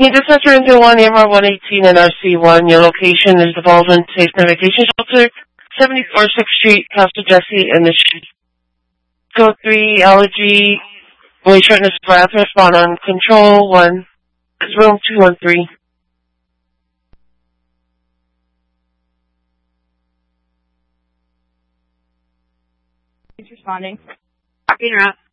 You dispatch into 1 AMR 118 and RC1. Your location is the Baldwin Safe Navigation Shelter, 74th Street, Castle Jesse, and the Code 3, allergy, weight shortness, breath, respond on control 1, room 213. He's responding. Copy and route.